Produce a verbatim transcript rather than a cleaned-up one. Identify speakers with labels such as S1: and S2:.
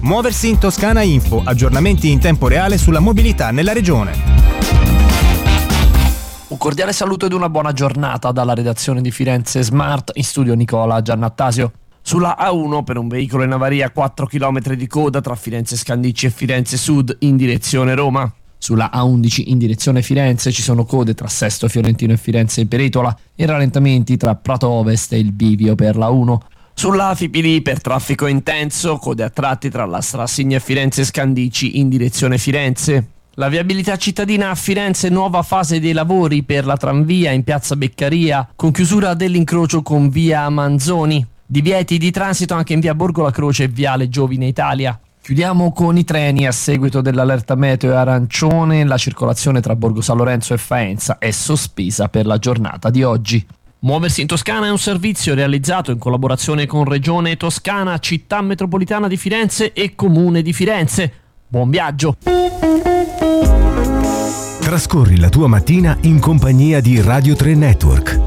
S1: Muoversi in Toscana Info, aggiornamenti in tempo reale sulla mobilità nella regione.
S2: Un cordiale saluto ed una buona giornata dalla redazione di Firenze Smart, in studio Nicola Giannattasio. Sulla A uno per un veicolo in avaria, quattro chilometri di coda tra Firenze Scandicci e Firenze Sud in direzione Roma. Sulla A undici in direzione Firenze ci sono code tra Sesto Fiorentino e Firenze Peretola e rallentamenti tra Prato Ovest e il bivio per la uno. Sulla A Fipili per traffico intenso, code a tratti tra la Strassigna e Firenze Scandicci in direzione Firenze. La viabilità cittadina a Firenze, nuova fase dei lavori per la tranvia in piazza Beccaria con chiusura dell'incrocio con via Manzoni. Divieti di transito anche in via Borgo la Croce e viale Giovine Italia. Chiudiamo con i treni. A seguito dell'allerta meteo arancione, la circolazione tra Borgo San Lorenzo e Faenza è sospesa per la giornata di oggi. Muoversi in Toscana è un servizio realizzato in collaborazione con Regione Toscana, Città Metropolitana di Firenze e Comune di Firenze. Buon viaggio!
S3: Trascorri la tua mattina in compagnia di Radio tre Network.